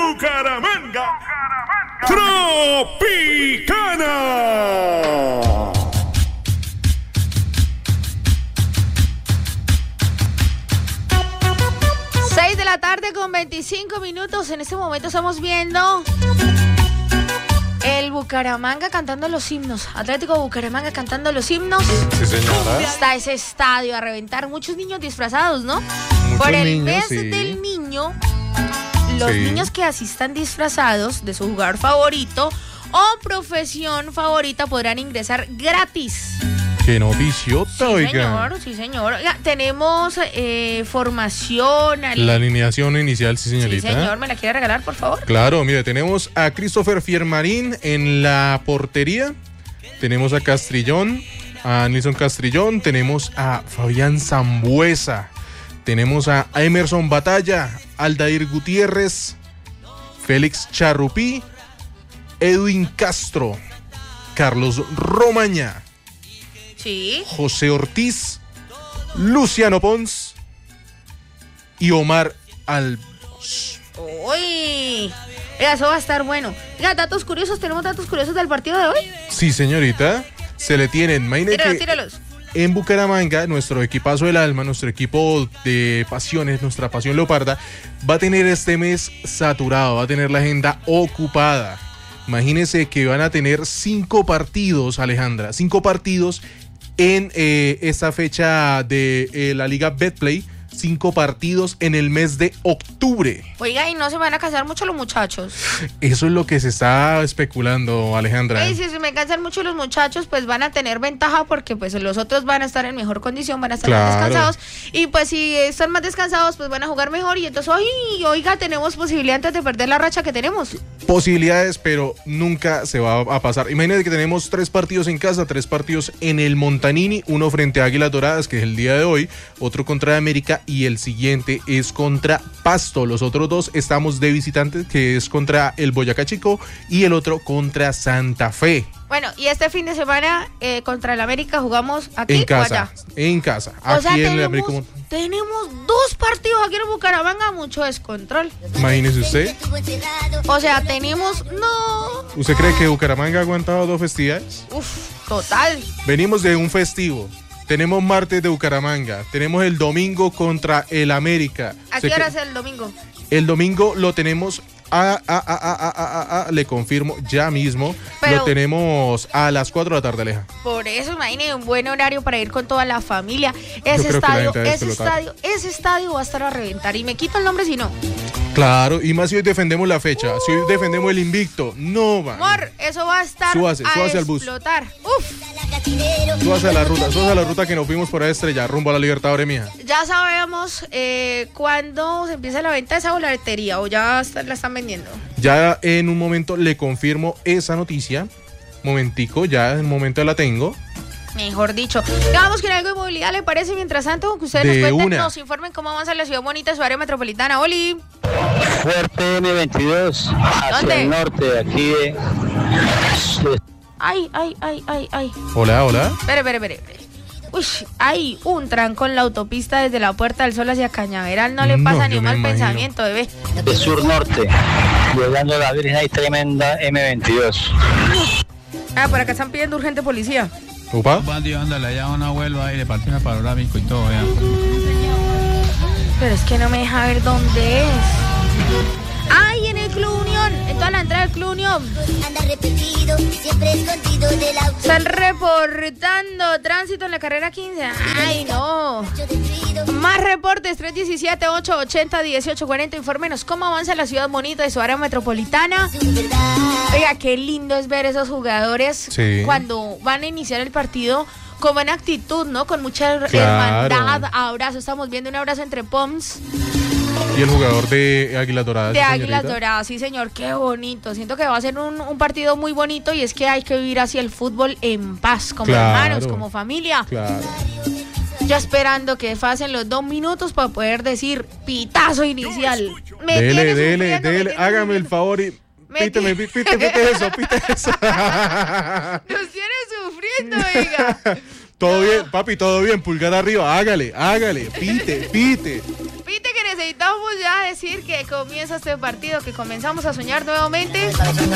Bucaramanga, Tropicana. Seis de la tarde con 25 minutos. En este momento estamos viendo el Bucaramanga cantando los himnos. Atlético Bucaramanga cantando los himnos. Sí, señora. Está ese estadio a reventar. Muchos niños disfrazados, ¿no? Muchos Por el niños, mes sí. del niño, los Sí. niños que asistan disfrazados de su jugador favorito o profesión favorita podrán ingresar gratis. Que no viciota, oiga. Sí, señor. Oiga, tenemos formación. La alineación inicial, sí, señorita. Sí, señor. ¿Me la quiere regalar, por favor? Claro, mire, tenemos a Christopher Fiermarín en la portería. Tenemos a Castrillón, a Nilson Castrillón. Tenemos a Fabián Zambuesa. Tenemos a Emerson Batalla, Aldair Gutiérrez, Félix Charrupí, Edwin Castro, Carlos Romaña, Sí. José Ortiz, Luciano Pons y Omar Albos. Uy. Oiga, eso va a estar bueno. Oiga, datos curiosos. ¿Tenemos datos curiosos del partido de hoy? Sí, señorita, se le tienen. Imagínate que Tíralos. en Bucaramanga, nuestro equipazo del alma, nuestro equipo de pasiones, nuestra pasión leoparda, va a tener este mes saturado, va a tener la agenda ocupada. Imagínense que van a tener 5 partidos, Alejandra, 5 partidos en esta fecha de la Liga Betplay, 5 partidos en el mes de octubre. Oiga, y no se van a cansar mucho los muchachos. Eso es lo que se está especulando, Alejandra. Y si se me cansan mucho los muchachos, pues van a tener ventaja porque pues los otros van a estar en mejor condición, van a estar más descansados. Y pues si están más descansados, pues van a jugar mejor. Y entonces, oiga, tenemos posibilidad antes de perder la racha que tenemos. Posibilidades, pero nunca se va a pasar. Imagínate que tenemos 3 partidos en casa, 3 partidos en el Montanini, uno frente a Águilas Doradas, que es el día de hoy, otro contra América y el siguiente es contra Pasto. Los otros 2 estamos de visitantes, que es contra el Boyacá Chico y el otro contra Santa Fe. Bueno, y este fin de semana contra el América jugamos aquí En o casa, allá. en casa. O sea, Aquí en el América. tenemos 2 partidos aquí en Bucaramanga, mucho descontrol. Imagínese usted. O sea, tenemos... No. ¿Usted cree que Bucaramanga ha aguantado 2 festividades? Uf, total. Venimos de un festivo. Tenemos martes de Bucaramanga. Tenemos el domingo contra el América. ¿A qué hora es el domingo? El domingo lo tenemos le confirmo ya mismo. Pero lo tenemos a las 4 de la tarde, Aleja. por eso, imagínate, un buen horario para ir con toda la familia. Ese creo que la estadio, gente debe ese estadio va a estar a reventar. Y me quito el nombre si no. Claro, y más si hoy defendemos la fecha, si hoy defendemos el invicto, no va. Amor, eso va a estar Súbase al bus. explotar. Uf. Súbase a la ruta que nos fuimos por ahí estrella, rumbo a la Libertadores, mija. Ya sabemos cuándo se empieza la venta de esa boletería o ya la están vendiendo. Ya en un momento le confirmo esa noticia. Momentico, ya en un momento la tengo. Mejor dicho. Ya vamos con algo de movilidad, ¿le parece? Mientras tanto, que ustedes De nos cuenten, una. nos informen cómo avanza la ciudad bonita de su área metropolitana. Oli. Fuerte M22 hacia ¿Dónde? el norte, aquí de... Ay. Hola. Espere. Uy, hay un trancón en la autopista desde la Puerta del Sol hacia Cañaveral. No le pasa No, ni yo un me mal imagino. pensamiento, bebé. de sur-norte, llegando a la Virgen hay tremenda M22. Ah, por acá están pidiendo urgente policía. Upa. Van llevándole allá a un abuelo ahí, le partió el panorámico y todo, ya. Pero es que no me deja ver dónde es. ¡Ay, en el Club Unión! En toda la entrada del Club Unión. Anda repetido, siempre escondido del auto. Están reportando tránsito en la carrera 15. ¡Ay, no! Más reportes, 317-880-1840. Infórmenos cómo avanza la ciudad bonita de su área metropolitana. Oiga, qué lindo es ver esos jugadores Sí. cuando van a iniciar el partido con buena actitud, ¿no? Con mucha Claro. hermandad, abrazo. Estamos viendo un abrazo entre Poms Y el jugador de Águilas Doradas. de sí, Águilas señorita. Doradas. Sí, señor, qué bonito. Siento que va a ser un partido muy bonito y es que hay que vivir así el fútbol en paz, como Claro. hermanos, como familia. Claro. Ya esperando que pasen los 2 minutos para poder decir pitazo inicial. Me Dele, tiene dele, sufriendo, me dele. tiene Hágame el sufriendo. favor y Me pite eso. Nos tiene sufriendo, oiga. Todo bien, papi, todo bien. Pulgar arriba. Hágale. Pite. Pite que necesitamos ya decir que comienza este partido, que comenzamos a soñar nuevamente.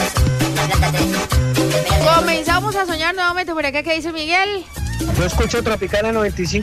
Comenzamos a soñar nuevamente. Por acá, ¿qué dice Miguel? Yo escucho Tropicana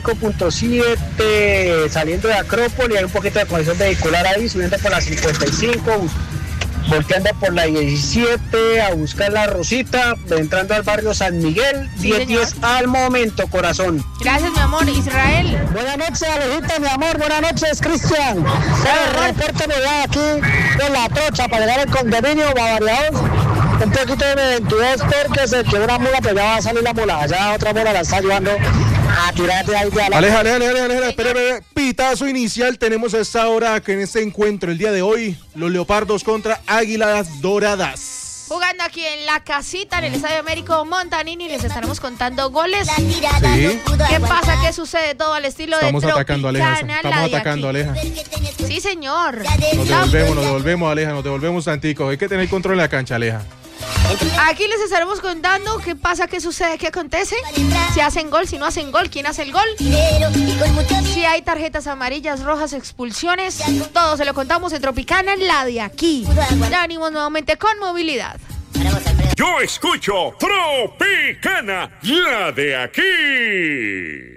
95.7 saliendo de Acrópolis, hay un poquito de congestión vehicular ahí, subiendo por la 55, volteando por la 17 a buscar la Rosita, entrando al barrio San Miguel, Sí, 10-10 al momento, corazón. Gracias, mi amor. Israel. Buenas noches, Alejita, mi amor, buenas noches, Cristian. Repórtame ya aquí con la trocha para llegar al condominio Bavariados. Un poquito de M22 porque se quedó una mula, pero ya va a salir la mula. Allá otra mula la está ayudando a tirarte ahí de la... Aleja, espera. Pitazo inicial tenemos a esta hora que en este encuentro el día de hoy, los Leopardos contra Águilas Doradas. Jugando aquí en la casita, en el Estadio Américo Montanini, les estaremos contando goles. Sí. ¿Qué pasa? ¿Qué sucede? Todo al estilo Estamos de atacando, Aleja. Tropicana, Estamos la de atacando, aquí. Aleja. Sí, señor. Nos devolvemos, Aleja. Nos devolvemos tantico. Hay que tener control en la cancha, Aleja. Aquí les estaremos contando qué pasa, qué sucede, qué acontece. Si hacen gol, si no hacen gol, quién hace el gol. Si hay tarjetas amarillas, rojas, expulsiones. Todo se lo contamos en Tropicana, la de aquí. Ya venimos nuevamente con movilidad. Yo escucho Tropicana, la de aquí.